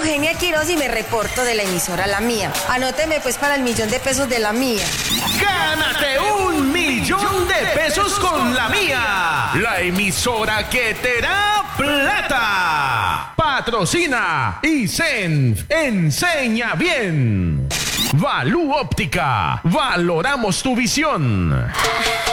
Eugenia Quiroz y me reporto de la emisora La Mía. Anóteme pues para el 1.000.000 de La Mía. ¡Gánate 1.000.000 de pesos con La Mía! La emisora que te da plata. Patrocina ISENF. Enseña bien. Valú Óptica. Valoramos tu visión.